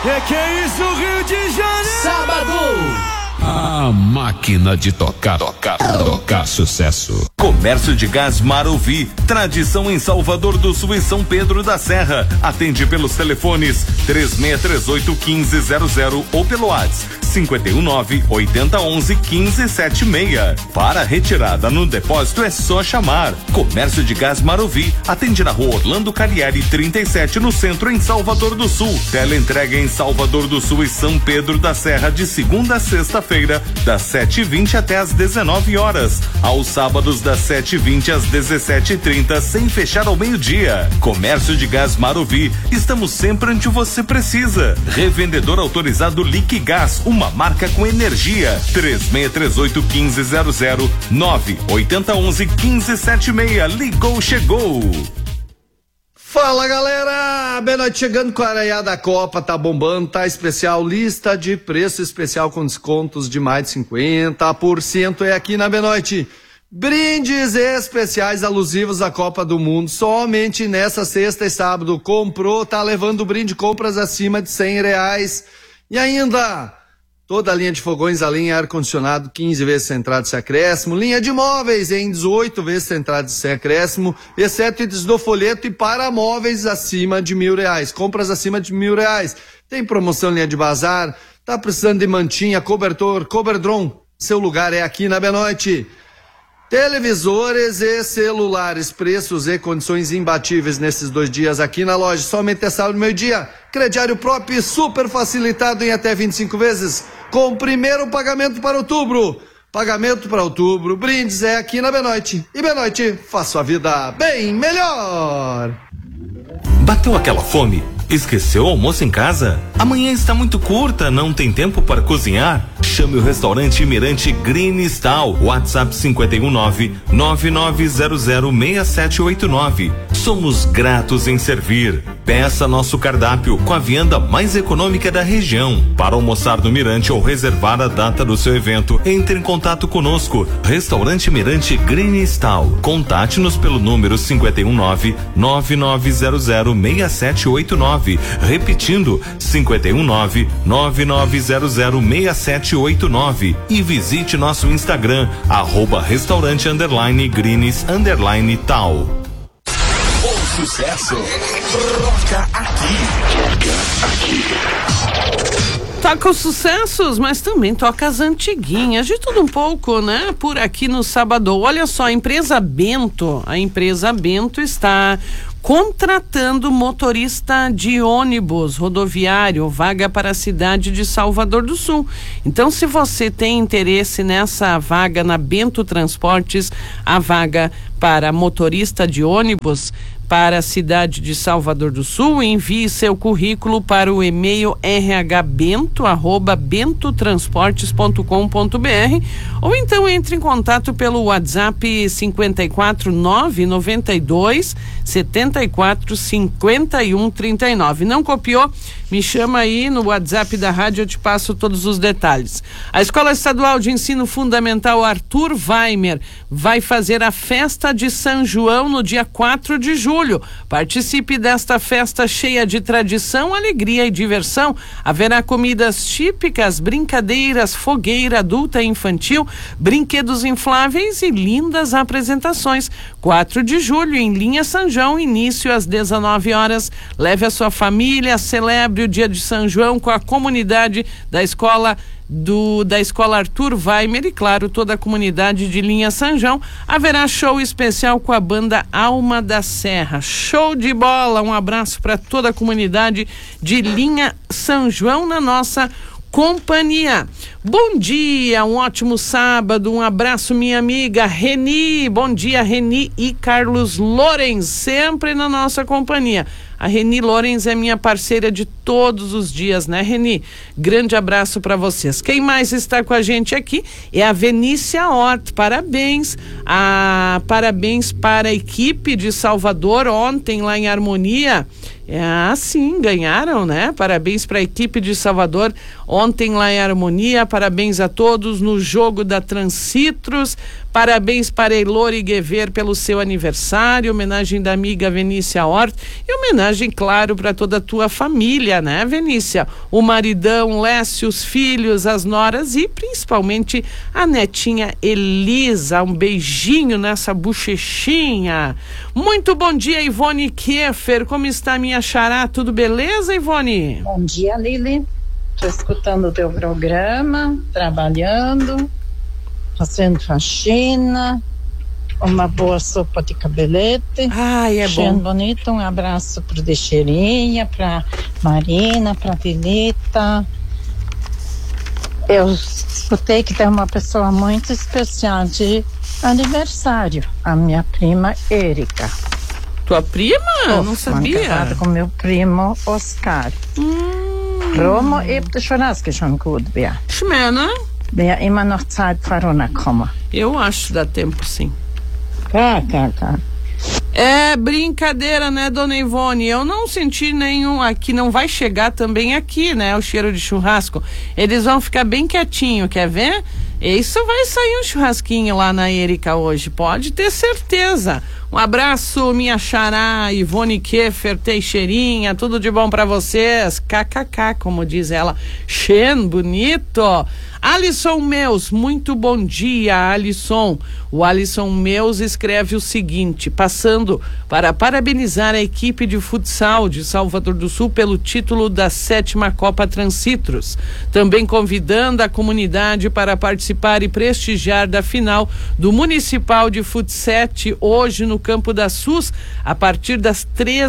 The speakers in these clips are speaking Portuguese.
Que é isso, Rio de Janeiro? Sábado! A máquina de tocar sucesso. Comércio de Gás Maruvi, tradição em Salvador do Sul e São Pedro da Serra. Atende pelos telefones 3638-1500 ou pelo WhatsApp 519-8011-1576. Para retirada no depósito é só chamar. Comércio de Gás Maruvi, atende na rua Orlando Carieri 37, no centro, em Salvador do Sul. Teleentrega em Salvador do Sul e São Pedro da Serra de segunda a sexta-feira, das 7h20 até às 19 horas. Aos sábados, das 7h20 às 17h30, sem fechar ao meio-dia. Comércio de Gás Maruvi, estamos sempre onde você precisa. Revendedor autorizado Liquigás, uma marca com energia. 3638-1500, 98011-1576. Ligou, chegou. Fala, galera, bem noite, chegando com a Araiá da Copa, tá bombando, tá especial, lista de preço especial com descontos de mais de 50%, é aqui na Benoite. Brindes especiais alusivos à Copa do Mundo, somente nessa sexta e sábado. Comprou, tá levando brinde, compras acima de R$100. E ainda, toda a linha de fogões a linha ar-condicionado, 15 vezes sem entrada sem acréscimo. Linha de móveis em 18 vezes sem entrada sem acréscimo, exceto itens do folheto, e para móveis acima de R$1.000. Compras acima de R$1.000. Tem promoção linha de bazar. Tá precisando de mantinha, cobertor, Coberdron. Seu lugar é aqui na Benoite. Televisores e celulares, preços e condições imbatíveis nesses 2 dias aqui na loja. Somente até sábado, meio-dia. Crediário próprio super facilitado em até 25 vezes, com primeiro pagamento para outubro. Pagamento para outubro, brindes é aqui na Benoite. E Benoite, faz sua vida bem melhor. Bateu aquela fome? Esqueceu o almoço em casa? Amanhã está muito curta, não tem tempo para cozinhar? Chame o restaurante Mirante Green Style. WhatsApp 519-9900-6789. Somos gratos em servir. Peça nosso cardápio com a vianda mais econômica da região. Para almoçar no Mirante ou reservar a data do seu evento, entre em contato conosco. Restaurante Mirante Green Style. Contate-nos pelo número 519-9900-6789. Repetindo, 519-9900-6789. E visite nosso Instagram, @restaurante_greens_tal. O sucesso toca aqui. Toca os sucessos, mas também toca as antiguinhas, de tudo um pouco, né? Por aqui no sábado. Olha só, a empresa Bento está contratando motorista de ônibus rodoviário, vaga para a cidade de Salvador do Sul. Então, se você tem interesse nessa vaga na Bento Transportes, a vaga para motorista de ônibus para a cidade de Salvador do Sul, envie seu currículo para o e-mail rhbento@bentotransportes.com.br ou então entre em contato pelo WhatsApp 54992 74 51 39. Não copiou? Me chama aí no WhatsApp da rádio, eu te passo todos os detalhes. A Escola Estadual de Ensino Fundamental Arthur Weimer vai fazer a festa de São João no dia 4 de julho. Participe desta festa cheia de tradição, alegria e diversão. Haverá comidas típicas, brincadeiras, fogueira adulta e infantil, brinquedos infláveis e lindas apresentações. 4 de julho, em Linha São João, início às 19 horas. Leve a sua família, celebre o dia de São João com a comunidade da escola Arthur Weimer e, claro, toda a comunidade de Linha São João. Haverá show especial com a banda Alma da Serra. Show de bola! Um abraço para toda a comunidade de Linha São João na nossa companhia. Bom dia, um ótimo sábado, um abraço minha amiga Reni, bom dia Reni e Carlos Lorenz, sempre na nossa companhia. A Reni Lorenz é minha parceira de todos os dias, né, Reni? Grande abraço para vocês. Quem mais está com a gente aqui é a Venícia Hort. Parabéns para a equipe de Salvador ontem lá em Harmonia. Sim, ganharam, né? Parabéns para a equipe de Salvador ontem lá em Harmonia. Parabéns a todos no jogo da Transitros. Parabéns para Elor e Guever pelo seu aniversário. Homenagem da amiga Venícia Hort. E homenagem, claro, para toda a tua família, né, Venícia? O maridão, Lécio, os filhos, as noras e principalmente a netinha Elisa. Um beijinho nessa bochechinha. Muito bom dia, Ivone Keffer. Como está minha xará? Tudo beleza, Ivone? Bom dia, Lili. Estou escutando o teu programa, trabalhando, fazendo faxina, uma boa sopa de cabelete. Ai, é cheiro bom. bonito. Um abraço pro Deixeirinha, pra Marina, pra Vilita. Eu escutei que tem uma pessoa muito especial de aniversário, a minha prima Érica. Tua prima? Não sabia. Casada com meu primo Oscar. Romo hebt schon ausgeschaut gut, wer? Schmena? Wer immer noch Zeit für Corona kommen. Eu acho que dá tempo, sim. Tá. É brincadeira, né, dona Ivone? Eu não senti nenhum aqui, não vai chegar também aqui, né, o cheiro de churrasco. Eles vão ficar bem quietinho, quer ver? Isso vai sair um churrasquinho lá na Érica hoje, pode ter certeza. Um abraço, minha xará, Ivone Keffer, Teixeirinha, tudo de bom pra vocês. KKK, como diz ela. Xen, bonito. Alisson Meus, muito bom dia, Alisson. O Alisson Meus escreve o seguinte: passando para parabenizar a equipe de futsal de Salvador do Sul pelo título da 7ª Copa Transitros. Também convidando a comunidade para participar e prestigiar da final do Municipal de Futsete hoje no Campo da SUS, a partir das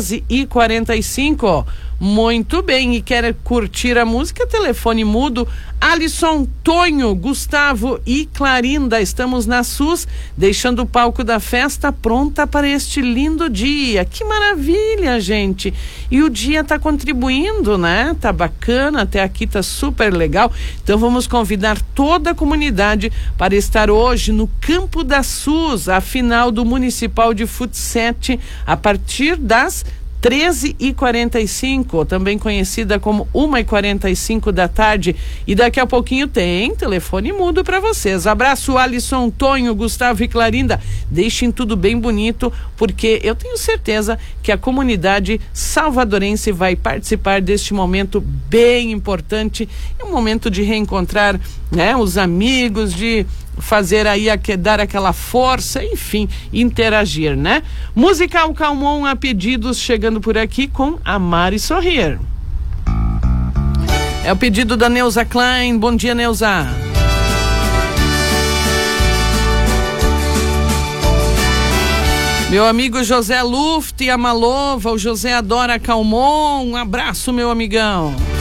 13h45. Muito bem, e quer curtir a música? Telefone mudo. Alisson, Tonho, Gustavo e Clarinda, estamos na SUS, deixando o palco da festa pronta para este lindo dia. Que maravilha, gente! E o dia tá contribuindo, né? Tá bacana, até aqui tá super legal. Então vamos convidar toda a comunidade para estar hoje no Campo da SUS, a final do Municipal de Futsete, a partir das 13h45, também conhecida como 1h45 da tarde. E daqui a pouquinho tem telefone mudo para vocês. Abraço, Alisson, Tonho, Gustavo e Clarinda. Deixem tudo bem bonito, porque eu tenho certeza que a comunidade salvadorense vai participar deste momento bem importante. É um momento de reencontrar, né, os amigos, de fazer aí, dar aquela força, enfim, interagir, né? Musical Calmon a pedidos, chegando por aqui com Amar e Sorrir. É o pedido da Neuza Klein. Bom dia, Neuza. Meu amigo José Luft e a Malova, o José adora Calmon. Um abraço, meu amigão.